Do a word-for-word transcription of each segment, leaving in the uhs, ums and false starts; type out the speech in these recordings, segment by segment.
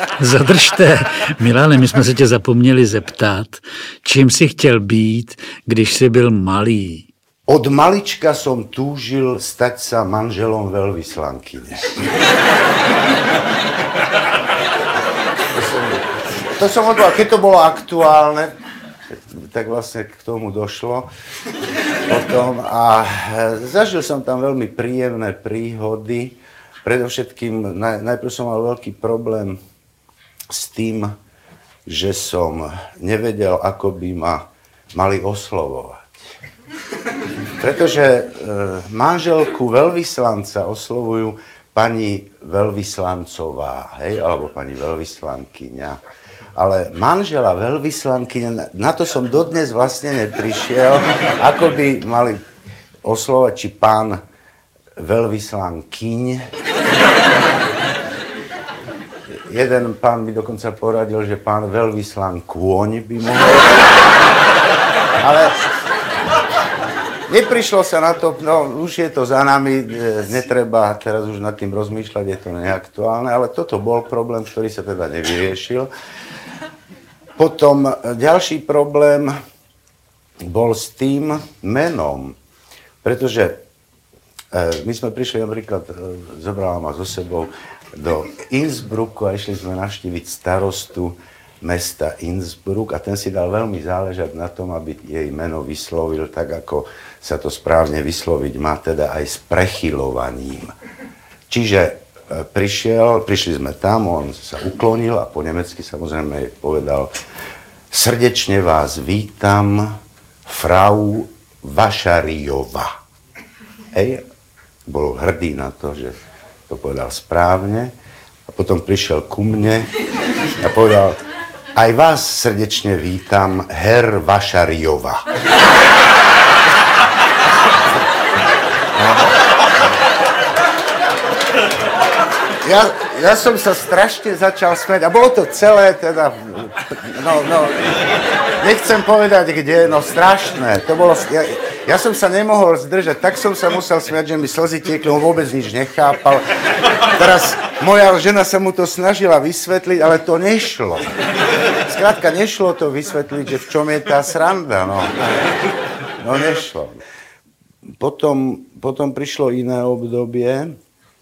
Zadržte, Milane, my jsme se tě zapomněli zeptat, čím jsi chtěl být, když jsi byl malý? Od malička som túžil stať sa manželom veľvyslankyne. to som, to som odval, keď to bolo aktuálne, tak vlastne k tomu došlo potom a zažil som tam veľmi príjemné príhody. Predovšetkým naj, najprv som mal veľký problém s tým, že som nevedel, ako by ma mali oslovovať. Pretože e, manželku veľvyslanca oslovujú pani veľvyslancová, hej, alebo pani veľvyslankyňa. Ale manžela veľvyslankyňa, na to som dodnes vlastne neprišiel, ako by mali oslovať, či pán veľvyslankyň. Jeden pán mi dokonca poradil, že pán veľvyslankôň by mohol. Ale neprišlo sa na to, no už je to za nami, netreba teraz už nad tým rozmýšľať, je to neaktuálne, ale toto bol problém, ktorý sa teda nevyriešil. Potom ďalší problém bol s tým menom, pretože my sme prišli napríklad, zobrala ma so sebou do Innsbrucku a išli sme navštíviť starostu mesta Innsbruck a ten si dal veľmi záležať na tom, aby jej meno vyslovil tak, ako sa to správne vysloviť má, teda aj s prechylovaním. Čiže prišiel, prišli sme tam, on sa uklonil a po nemecky samozrejme jej povedal: srdečne vás vítam, Frau Vašariová. Hej, bol hrdý na to, že to povedal správne. A potom prišiel ku mne a povedal: aj vás srdečne vítam, Herr Vašariová. Ja, ja som sa strašne začal smiať a bolo to celé teda, no, no, nechcem povedať kde, no strašné. To bolo, ja, ja som sa nemohol zdržať, tak som sa musel smiať, že mi slzy tiekli, on vôbec nič nechápal. Teraz moja žena sa mu to snažila vysvetliť, ale to nešlo. Skrátka, nešlo to vysvetliť, že v čom je tá sranda, no. No nešlo. Potom, potom prišlo iné obdobie.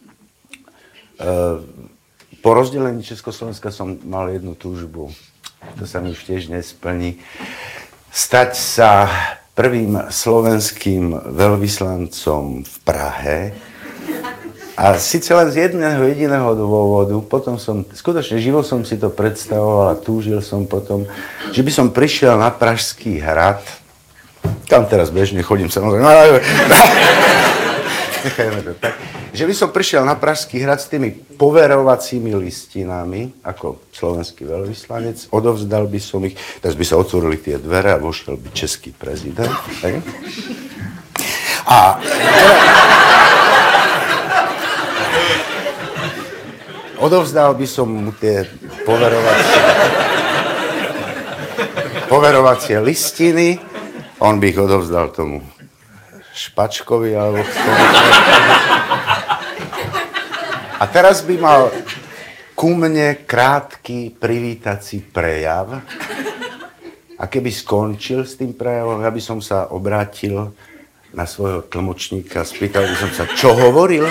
Po rozdelení Československa som mal jednu túžbu, to sa mi už tiež nesplní, stať sa prvým slovenským veľvyslancom v Prahe. A síce len z jedného jediného dôvodu, potom som, skutočne živo som si to predstavoval a túžil som potom, že by som prišiel na Pražský hrad, tam teraz bežne chodím samozrejme, nechajme to tak, že by som prišiel na Pražský hrad s tými poverovacími listinami, ako slovenský veľvyslanec, odovzdal by som ich, teraz by sa otvorili tie dvere a vošiel by český prezident. Hej? A odovzdal by som mu tie poverovacie, poverovacie listiny, on by ich odovzdal tomu Špačkovi alebo tomu. A teraz by mal ku mne krátky privítací prejav. A keby skončil s tým prejavom, ja by som sa obrátil na svojho tlmočníka, spýtal by som sa, čo hovoril?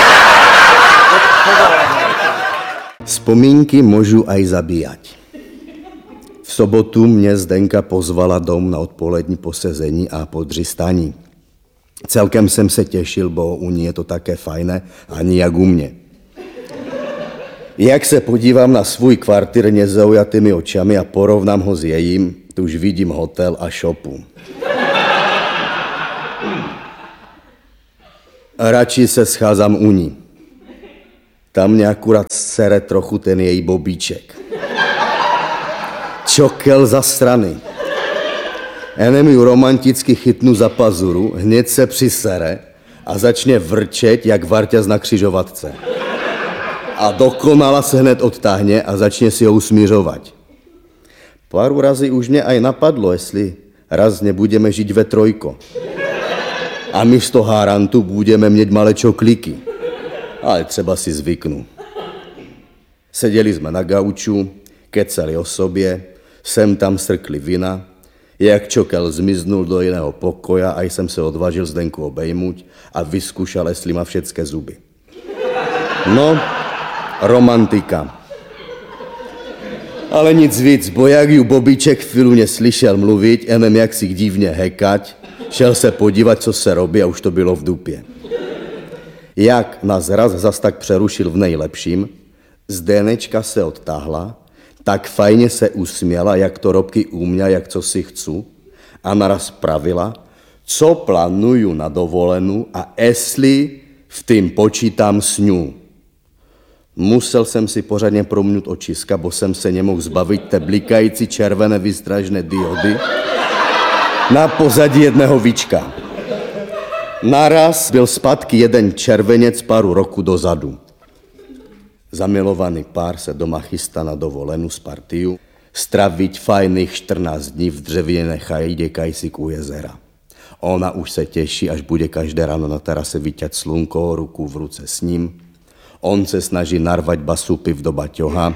Vzpomínky môžu aj zabíjať. V sobotu mě Zdenka pozvala dom na odpolední posezení a podřistání. Celkem jsem se těšil, bo u ní je to také fajné, ani jak u mě. Jak se podívám na svůj kvartír nezaujatými očami a porovnám ho s jejím, tu už vidím hotel a šopu. A radši se scházám u ní. Tam mě akurát sere trochu ten její bobíček. Čokel za strany. Enem ju romanticky chytnu za pazuru, hned se přisere a začne vrčet jak varťaz na křižovatce. A dokonala se hned odtáhne a začne si ho usmířovať. Pár razy už mě aj napadlo, jestli raz nebudeme žiť ve trojko. A místo hárantu budeme mít malé čoklíky. Ale třeba si zvyknu. Seděli jsme na gauču, kecali o sobě, sem tam strkli vina, jak čokel zmiznul do jiného pokoja a jsem se odvažil Zdenku obejmuť a vyskúšal, jestli má všetké zuby. No, romantika. Ale nic víc, bo jak ju Bobíček chvíľu neslyšel mluvit, emem jak si divně hekať, šel se podívat, co se robí a už to bylo v dupě. Jak nás raz zas tak přerušil v nejlepším, Zdenečka se odtáhla, tak fajně se usměla, jak to robky uměla, jak co si chcu, a naraz pravila, co plánuju na dovolenou a jestli v tým počítám sňu. Musel jsem si pořádně promnout očiska, bo jsem se nemohl zbavit té blikající červené výstražné diody na pozadí jedného víčka. Naraz byl zpátky jeden červenec páru roku dozadu. Zamilovaný pár se doma chystá na dovolenou z partiu, straviť fajných čtrnáct dní v dřevěné chajdě kajsík u jezera. Ona už se těší, až bude každé ráno na terase vyťať slunko, ruku v ruce s ním. On se snaží narvať basupy do baťoha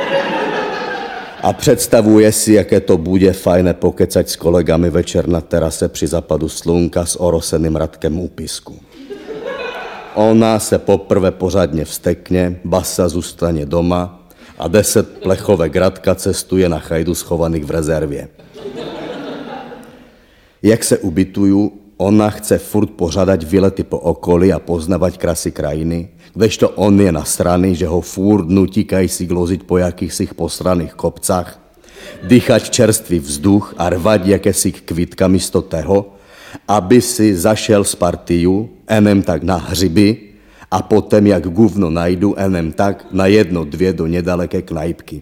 a představuje si, jaké to bude fajné pokecať s kolegami večer na terase při zapadu slunka s oroseným Radkem u pisku. Ona se poprvé pořádně vstekne, basa zůstane doma a deset plechovek Radka cestuje na chajdu schovaných v rezervě. Jak se ubytuju, ona chce furt pořádat výlety po okolí a poznávat krasy krajiny, kdežto on je nasraný, že ho furt nutí kajsi glozit po jakýchsi posraných kopcach, dýchať čerstvý vzduch a rvať jakési kvítka místo toho, aby si zašel z partiu, enem tak na hřiby a potom, jak guvno najdu, enem tak na jedno, dvě do nedaleké knajpky.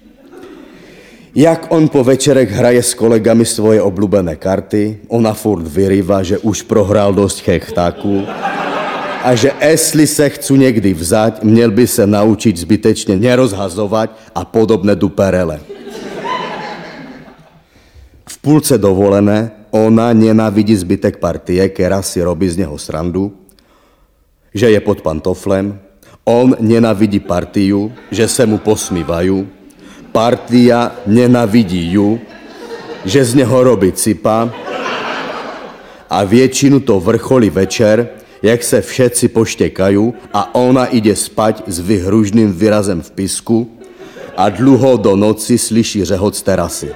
Jak on po večerech hraje s kolegami svoje oblúbené karty, ona furt vyrýva, že už prohrál dost chechtáků a že jestli se chcu někdy vzať, měl by se naučit zbytečně nerozhazovat a podobné duperele. V půlce dovolené ona nenávidí zbytek partie, která si robí z něho srandu, že je pod pantoflem, on nenávidí partiu, že se mu posmívajú, partia nenávidí ju, že z něho robí cipa a většinu to vrcholí večer, jak se všetci poštěkajú a ona ide spať s vyhružným výrazem v pisku a dlouho do noci slyší řehot z terasy.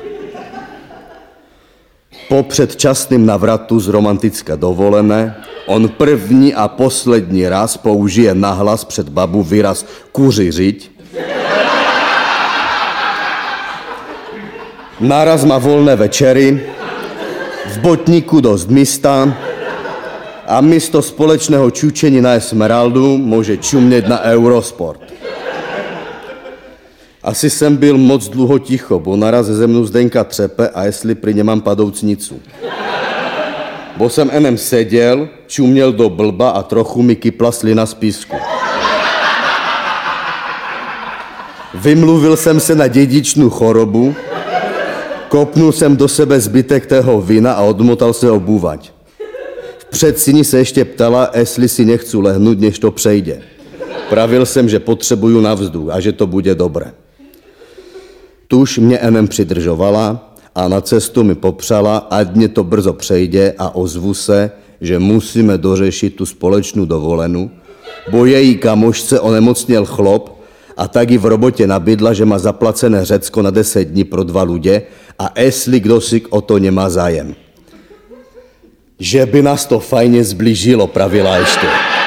Po předčasným navratu z romantické dovolené on první a poslední raz použije nahlas před babu výraz kuřiřiť. Naraz má volné večery, v botníku dost místa a místo společného čučení na Esmeraldu může čumět na Eurosport. Asi jsem byl moc dlouho ticho, bo naraz ze mnou Zdenka třepe a jestli pri nemám padoucnicu. Bo jsem enem seděl, čuměl do blba a trochu mi kypla slina z písku. Vymluvil jsem se na dědičnou chorobu, kopnul jsem do sebe zbytek tého vína a odmotal se obúvať. V předsíni se ještě ptala, jestli si nechcu lehnout, než to přejde. Pravil jsem, že potřebuju na vzduch a že to bude dobré. Tuž mě enem přidržovala a na cestu mi popřala, ať mě to brzo přejde a ozvu se, že musíme dořešit tu společnou dovolenou, bo její kamošce onemocněl chlop a tak ji v robotě nabídla, že má zaplacené Řecko na deset dní pro dva lidé a jestli kdo si o to nemá zájem. Že by nás to fajně zblížilo, pravila ještě.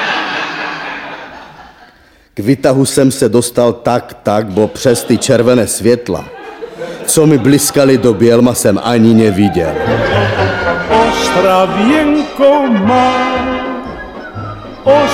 K výtahu jsem se dostal tak, tak, bo přes ty červené světla, co mi bliskali do bělma, jsem ani neviděl. Ostravienko má,